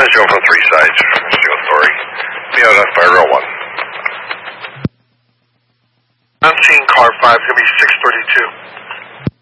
Joe from Three Sides, Steel Authority. Be out by Rail 1. I'm seeing car 5, it's going to be 632.